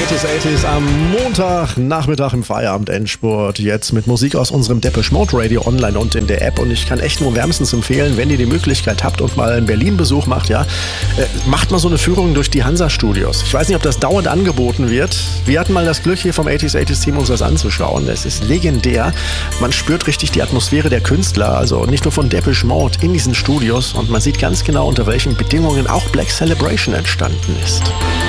80s am Montagnachmittag im Feierabend-Endspurt. Jetzt mit Musik aus unserem Depeche Mode Radio online und in der App. Und ich kann echt nur wärmstens empfehlen, wenn ihr die Möglichkeit habt und mal einen Berlin-Besuch macht, macht mal so eine Führung durch die Hansa-Studios. Ich weiß nicht, ob das dauernd angeboten wird. Wir hatten mal das Glück, hier vom 80s Team uns das anzuschauen. Es ist legendär. Man spürt richtig die Atmosphäre der Künstler, also nicht nur von Depeche Mode in diesen Studios. Und man sieht ganz genau, unter welchen Bedingungen auch Black Celebration entstanden ist.